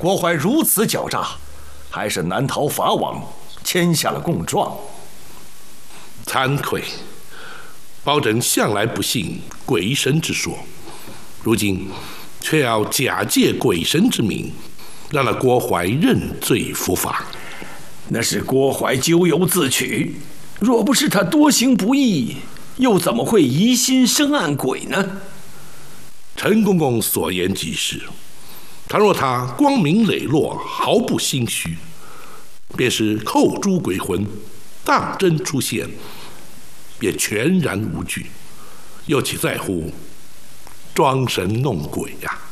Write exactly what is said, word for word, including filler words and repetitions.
郭槐如此狡诈，还是南逃法网签下了供状。 惭愧，包拯向来不信鬼神之说，如今却要假借鬼神之名，让那郭槐认罪伏法。 那是郭槐咎由自取，若不是他多行不义，又怎么会疑心生暗鬼呢？ 陈公公所言极是，倘若他光明磊落，毫不心虚，便是扣诸鬼魂，当真出现，便全然无惧，又岂在乎装神弄鬼呀、啊？